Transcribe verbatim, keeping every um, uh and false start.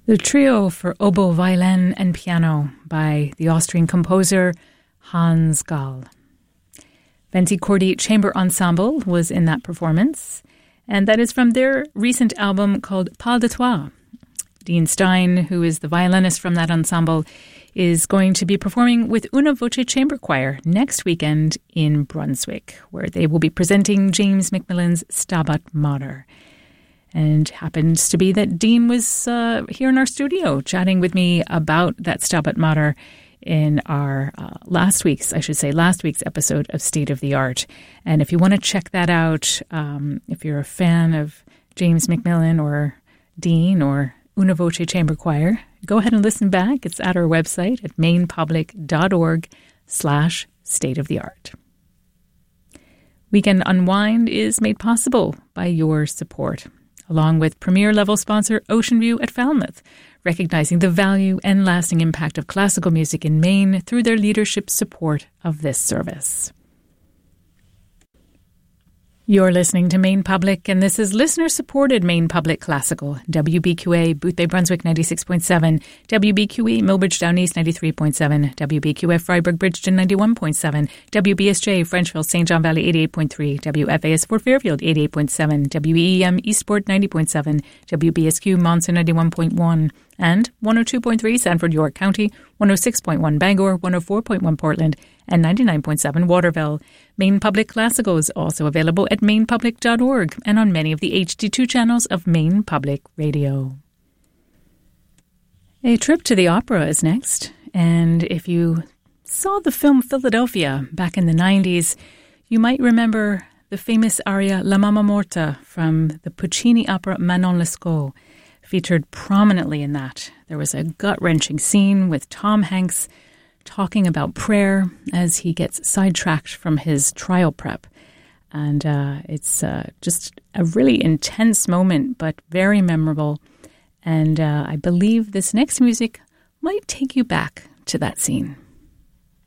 The trio for oboe, violin and piano by the Austrian composer Hans Gall. Venti Cordi Chamber Ensemble was in that performance, and that is from their recent album called Pas de Toi. Dean Stein, who is the violinist from that ensemble, is going to be performing with Una Voce Chamber Choir next weekend in Brunswick, where they will be presenting James Macmillan's Stabat Mater. And happens to be that Dean was uh, here in our studio chatting with me about that Stabat Mater in our uh, last week's, I should say, last week's episode of State of the Art. And if you want to check that out, um, if you're a fan of James Macmillan or Dean or Una Voce Chamber Choir, go ahead and listen back. It's at our website at mainpublic.org slash state of the art. Weekend Unwind is made possible by your support, along with premier level sponsor Ocean View at Falmouth, recognizing the value and lasting impact of classical music in Maine through their leadership support of this service. You're listening to Maine Public, and this is listener-supported Maine Public Classical. W B Q A, Boothbay Brunswick ninety-six point seven, W B Q E, Millbridge Down East ninety-three point seven, W B Q F, Freiburg Bridgeton ninety-one point seven, W B S J, Frenchville, Saint John Valley eighty-eight point three, W F A S Fort Fairfield eighty-eight point seven, W E E M, Eastport ninety point seven, W B S Q, Monson ninety-one point one, and one oh two point three, Sanford, York County, one oh six point one, Bangor, one oh four point one, Portland, and ninety-nine point seven, Waterville. Maine Public Classical is also available at maine public dot org and on many of the H D two channels of Maine Public Radio. A trip to the opera is next, and if you saw the film Philadelphia back in the nineties, you might remember the famous aria La Mamma Morta from the Puccini opera Manon Lescaut, featured prominently in that. There was a gut-wrenching scene with Tom Hanks talking about prayer as he gets sidetracked from his trial prep. And uh, it's uh, just a really intense moment, but very memorable. And uh, I believe this next music might take you back to that scene.